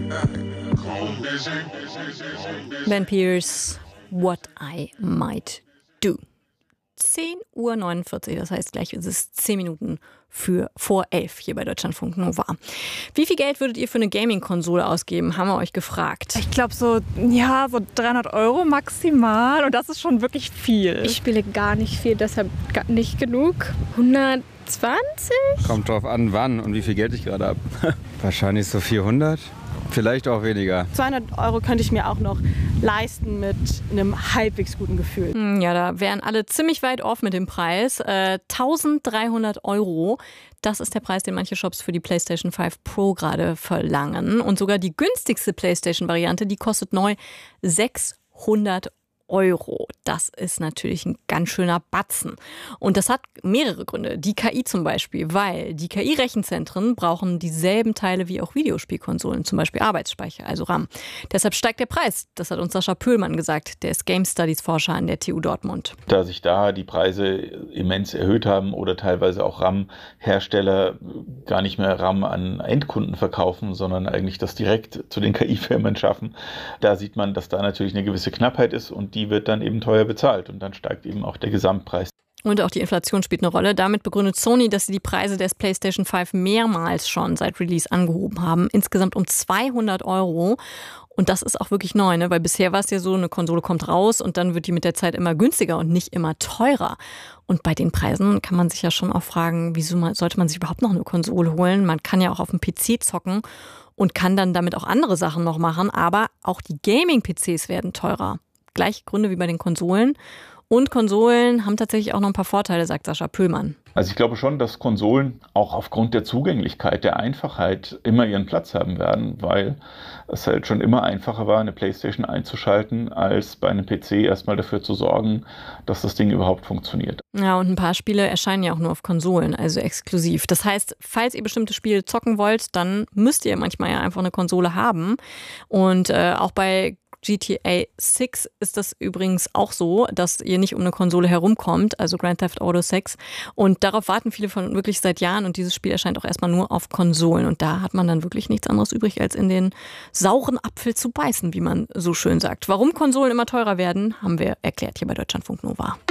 Ben Pearce, What I Might Do. 10:49 Uhr, das heißt gleich ist es 10 Minuten vor 11 hier bei Deutschlandfunk Nova. Wie viel Geld würdet ihr für eine Gaming-Konsole ausgeben, haben wir euch gefragt. Ich glaube so 300 € maximal und das ist schon wirklich viel. Ich spiele gar nicht viel, deshalb nicht genug. 120? Kommt drauf an, wann und wie viel Geld ich gerade habe. Wahrscheinlich so 400, vielleicht auch weniger. 200 € könnte ich mir auch noch leisten mit einem halbwegs guten Gefühl. Ja, da wären alle ziemlich weit off mit dem Preis. 1.300 €. Das ist der Preis, den manche Shops für die PlayStation 5 Pro gerade verlangen. Und sogar die günstigste PlayStation-Variante, die kostet neu 600 €. Das ist natürlich ein ganz schöner Batzen. Und das hat mehrere Gründe. Die KI zum Beispiel, weil die KI-Rechenzentren brauchen dieselben Teile wie auch Videospielkonsolen, zum Beispiel Arbeitsspeicher, also RAM. Deshalb steigt der Preis. Das hat uns Sascha Pöhlmann gesagt. Der ist Game Studies Forscher an der TU Dortmund. Da sich da die Preise immens erhöht haben oder teilweise auch RAM-Hersteller gar nicht mehr RAM an Endkunden verkaufen, sondern eigentlich das direkt zu den KI-Firmen schaffen, da sieht man, dass da natürlich eine gewisse Knappheit ist und die wird dann eben teuer bezahlt und dann steigt eben auch der Gesamtpreis. Und auch die Inflation spielt eine Rolle. Damit begründet Sony, dass sie die Preise des PlayStation 5 mehrmals schon seit Release angehoben haben. Insgesamt um 200 €. Und das ist auch wirklich neu, ne? Weil bisher war es ja so, eine Konsole kommt raus und dann wird die mit der Zeit immer günstiger und nicht immer teurer. Und bei den Preisen kann man sich ja schon auch fragen, wieso sollte man sich überhaupt noch eine Konsole holen? Man kann ja auch auf dem PC zocken und kann dann damit auch andere Sachen noch machen. Aber auch die Gaming-PCs werden teurer. Gleiche Gründe wie bei den Konsolen. Und Konsolen haben tatsächlich auch noch ein paar Vorteile, sagt Sascha Pöhlmann. Also ich glaube schon, dass Konsolen auch aufgrund der Zugänglichkeit, der Einfachheit immer ihren Platz haben werden, weil es halt schon immer einfacher war, eine PlayStation einzuschalten, als bei einem PC erstmal dafür zu sorgen, dass das Ding überhaupt funktioniert. Ja, und ein paar Spiele erscheinen ja auch nur auf Konsolen, also exklusiv. Das heißt, falls ihr bestimmte Spiele zocken wollt, dann müsst ihr manchmal ja einfach eine Konsole haben. Und auch bei GTA 6 ist das übrigens auch so, dass ihr nicht um eine Konsole herumkommt, also Grand Theft Auto 6. Und darauf warten viele von wirklich seit Jahren und dieses Spiel erscheint auch erstmal nur auf Konsolen. Und da hat man dann wirklich nichts anderes übrig, als in den sauren Apfel zu beißen, wie man so schön sagt. Warum Konsolen immer teurer werden, haben wir erklärt hier bei Deutschlandfunk Nova.